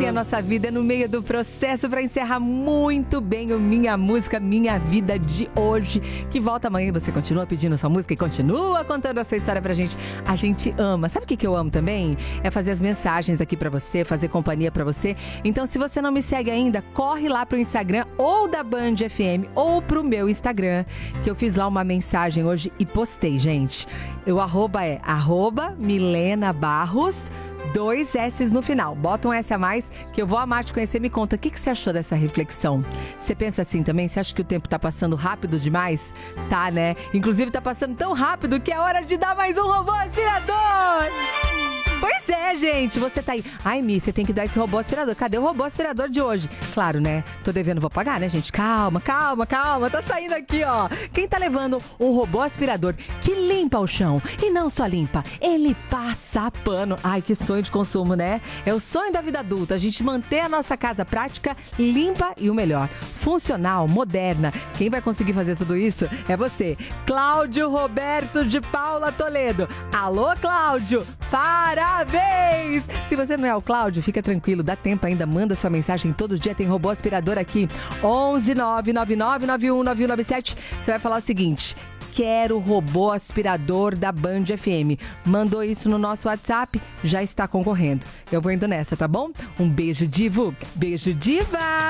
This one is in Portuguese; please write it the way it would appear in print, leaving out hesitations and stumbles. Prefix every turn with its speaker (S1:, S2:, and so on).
S1: a nossa vida no meio do processo para encerrar muito bem o Minha Música, Minha Vida de hoje, que volta amanhã e você continua pedindo sua música e continua contando a sua história pra gente. A gente ama. Sabe o que eu amo também? É fazer as mensagens aqui pra você, fazer companhia pra você. Então, se você não me segue ainda, corre lá pro Instagram ou da Band FM ou pro meu Instagram, que eu fiz lá uma mensagem hoje e postei, gente. O arroba é Milena Barros, 2 S's no final. Bota um S a mais que eu vou amar te conhecer. Me conta, o que você achou dessa reflexão? Você pensa assim também? Você acha que o tempo tá passando rápido demais? Tá, né? Inclusive tá passando tão rápido que é hora de dar mais um robô aspirador! Pois é, gente, você tá aí. Ai, Mi, você tem que dar esse robô aspirador. Cadê o robô aspirador de hoje? Claro, né? Tô devendo, vou pagar, né, gente? Calma. Tá saindo aqui, ó. Quem tá levando um robô aspirador que limpa o chão? E não só limpa, ele passa pano. Ai, que sonho de consumo, né? É o sonho da vida adulta, a gente manter a nossa casa prática, limpa e o melhor, funcional, moderna. Quem vai conseguir fazer tudo isso é você, Cláudio Roberto de Paula Toledo. Alô, Cláudio, parabéns! Se você não é o Cláudio, fica tranquilo, dá tempo ainda, manda sua mensagem, todo dia tem robô aspirador aqui, 11 999919197. Você vai falar o seguinte: quero robô aspirador da Band FM. Mandou isso no nosso WhatsApp, já está concorrendo. Eu vou indo nessa, tá bom? Um beijo, Divo. Beijo, Diva!